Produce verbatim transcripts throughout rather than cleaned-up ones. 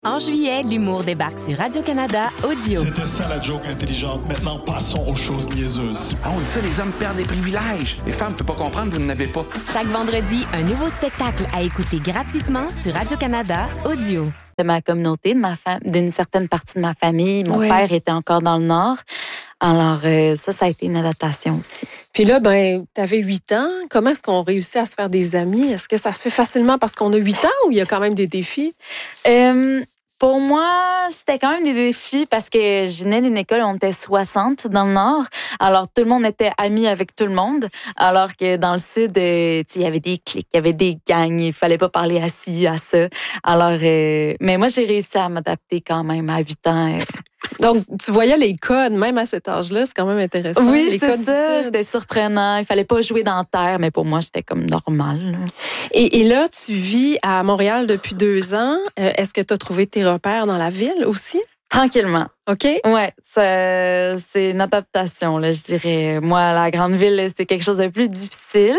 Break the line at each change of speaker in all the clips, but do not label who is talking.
En juillet, l'humour débarque sur Radio-Canada Audio.
C'était ça la joke intelligente. Maintenant, passons aux choses niaiseuses.
Ah, on dit ça, les hommes perdent des privilèges. Les femmes ne peuvent pas comprendre, vous n'en avez pas.
Chaque vendredi, un nouveau spectacle à écouter gratuitement sur Radio-Canada Audio.
De ma communauté, de ma fam- d'une certaine partie de ma famille. Mon
Ouais.
père était encore dans le Nord. Alors, euh, ça, ça a été une adaptation aussi.
Puis là, ben, t'avais huit ans. Comment est-ce qu'on réussit à se faire des amis? Est-ce que ça se fait facilement parce qu'on a huit ans ou il y a quand même des défis?
Euh, pour moi, c'était quand même des défis parce que je venais d'une école où on était soixante dans le Nord. Alors, tout le monde était ami avec tout le monde. Alors que dans le Sud, euh, tu sais, il y avait des cliques, il y avait des gangs. Il fallait pas parler à ci, à ça. Alors, euh, mais moi, j'ai réussi à m'adapter quand même à huit ans. euh.
Donc, tu voyais les codes, même à cet âge-là, c'est quand même intéressant.
Oui,
les
c'est
codes
ça.
du Sud.
C'était surprenant. Il fallait pas jouer dans la terre, mais pour moi, c'était comme normal. là.
Et, et là, tu vis à Montréal depuis deux ans. Euh, est-ce que tu as trouvé tes repères dans la ville aussi?
Tranquillement.
OK?
Ouais, ça, c'est une adaptation, là, je dirais. Moi, la grande ville, c'est quelque chose de plus difficile.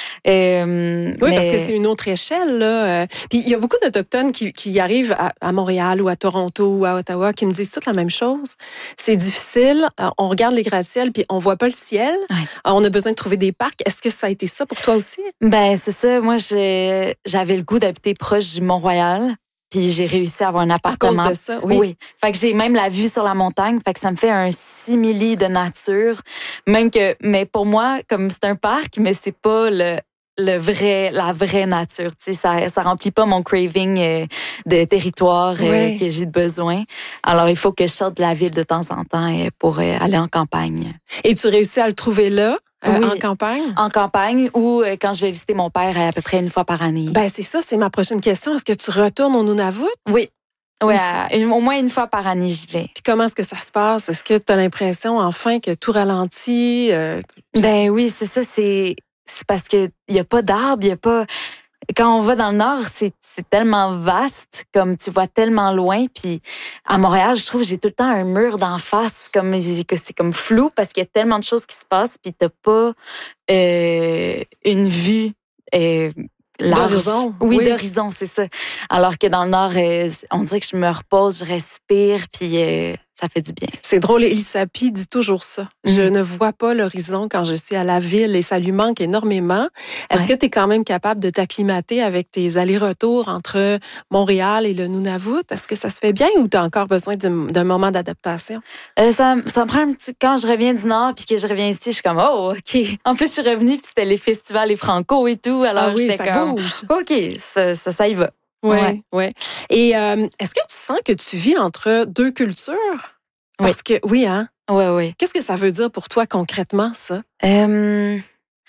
Euh,
Oui,
mais...
parce que c'est une autre échelle, là. Euh, Puis il y a beaucoup d'Autochtones qui, qui arrivent à, à Montréal ou à Toronto ou à Ottawa qui me disent toutes la même chose. C'est difficile. Euh, on regarde les gratte-ciels puis on voit pas le ciel.
Ouais.
Euh, on a besoin de trouver des parcs. Est-ce que ça a été ça pour toi aussi?
Ben, c'est ça. Moi, j'ai, j'avais le goût d'habiter proche du Mont-Royal. Puis j'ai réussi à avoir un
À
appartement.
cause de ça, oui.
Oui. Fait que j'ai même la vue sur la montagne. Fait que ça me fait un simili de nature. Même que, mais pour moi, comme c'est un parc, mais c'est pas le, le vrai, la vraie nature. Tu sais, ça, ça remplit pas mon craving euh, de territoire euh,
Ouais.
que j'ai de besoin. Alors, il faut que je sorte de la ville de temps en temps euh, pour euh, aller en campagne.
Et tu réussis à le trouver là, euh,
Oui.
en campagne?
En campagne ou euh, quand je vais visiter mon père euh, à peu près une fois par année.
Ben, c'est ça, c'est ma prochaine question. Est-ce que tu retournes au Nunavut?
oui. Ouais,
Une
à- une- au moins une fois par année, j'y vais.
Puis comment est-ce que ça se passe? Est-ce que tu as l'impression, enfin, que tout ralentit? Euh, je sais-
Ben oui, c'est ça, c'est c'est parce que il y a pas d'arbres, il y a pas quand on va dans le nord, c'est c'est tellement vaste, comme tu vois tellement loin, puis à Montréal, je trouve que j'ai tout le temps un mur d'en face comme que c'est comme flou parce qu'il y a tellement de choses qui se passent puis t'as pas euh, une vue euh, large.
D'horizon,
Oui,
oui.
d'horizon, c'est ça. Alors que dans le nord, euh, on dirait que je me repose, je respire, puis euh, ça fait du bien.
C'est drôle, Elisapi dit toujours ça. Je
Mm.
ne vois pas l'horizon quand je suis à la ville et ça lui manque énormément. Est-ce
Ouais.
que tu es quand même capable de t'acclimater avec tes allers-retours entre Montréal et le Nunavut? Est-ce que ça se fait bien ou tu as encore besoin d'un d'un moment d'adaptation?
Euh, ça, ça me prend un petit... Quand je reviens du Nord puis que je reviens ici, je suis comme, oh, OK. En plus, je suis revenue puis c'était les festivals, les Franco et tout. Alors,
Ah oui,
j'étais
ça
comme,
bouge.
OK, ça, ça, ça y va.
Oui,
Ouais.
oui. Et euh, est-ce que tu sens que tu vis entre deux cultures? Parce que, oui, hein?
Ouais, ouais.
Qu'est-ce que ça veut dire pour toi concrètement, ça?
Euh,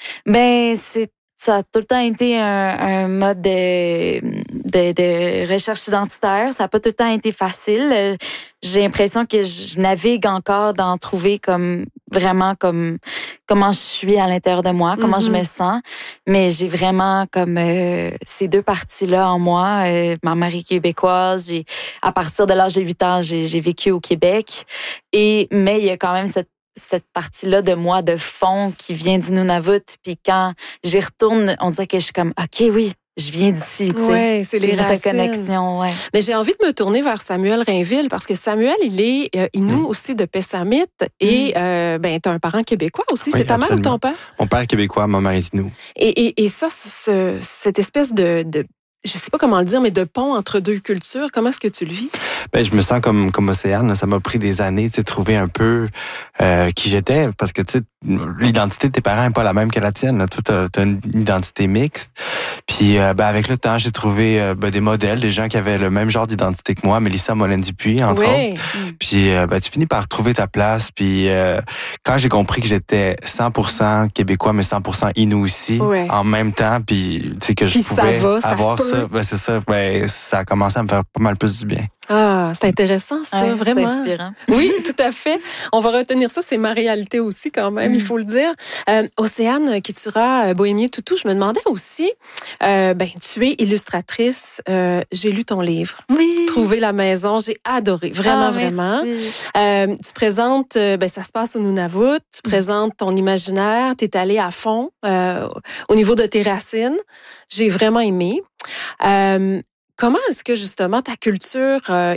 ben, c'est, ça a tout le temps été un, un mode de, de, de recherche identitaire. Ça n'a pas tout le temps été facile. Euh, J'ai l'impression que je navigue encore dans trouver comme vraiment comme comment je suis à l'intérieur de moi, comment je
Mhm.
me sens. Mais j'ai vraiment comme euh, ces deux parties-là en moi. Euh, ma mère est québécoise. J'ai, à partir de l'âge de huit ans, j'ai, j'ai vécu au Québec. Et mais il y a quand même cette cette partie-là de moi de fond qui vient du Nunavut. Puis quand j'y retourne, on dirait que je suis comme, OK, oui, je viens d'ici. tu sais.
Ouais, c'est les
une
racines.
reconnexion, ouais.
Mais j'ai envie de me tourner vers Samuel Rainville parce que Samuel, il est euh, Innu aussi de Pessamit et euh, ben t'as un parent québécois aussi.
Oui,
C'est ta mère ou
absolument.
ton père?
Mon père est québécois, ma mère est Inou.
Et, et, et ça, ce- ce- cette espèce de, de, je sais pas comment le dire, mais de pont entre deux cultures, comment est-ce que tu le vis?
Ben, je me sens comme, comme Océane. là. Ça m'a pris des années, tu sais, de trouver un peu euh, qui j'étais. Parce que, tu sais, l'identité de tes parents n'est pas la même que la tienne. Là. Toi, t'as, t'as une identité mixte. Puis, euh, ben, avec le temps, j'ai trouvé euh, ben, des modèles, des gens qui avaient le même genre d'identité que moi. Mélissa Molène-Dupuis, entre
Oui.
autres. Puis, euh, ben, tu finis par trouver ta place. Puis, euh, quand j'ai compris que j'étais cent pour cent québécois, mais cent pour cent Inou aussi,
Ouais.
en même temps, puis, tu sais, que je
Puis ça
pouvais
va, ça
avoir
se peut.
ça, ben, c'est ça, ben, ça a commencé à me faire pas mal plus du bien.
Ah, c'est intéressant ça,
Ouais,
vraiment.
C'est inspirant.
Oui, tout à fait. On va retenir ça, c'est ma réalité aussi quand même,
Mm.
il faut le dire. Euh, Océane Kitsura, Bohémien Toutou, je me demandais aussi, euh, ben tu es illustratrice, euh, j'ai lu ton livre.
Oui.
Trouver la maison, j'ai adoré, vraiment,
Ah,
vraiment.
merci.
Euh, tu présentes, euh, ben ça se passe au Nunavut, tu
Mm.
présentes ton imaginaire, tu es allé à fond euh, au niveau de tes racines. J'ai vraiment aimé. Euh, comment est-ce que justement ta culture euh,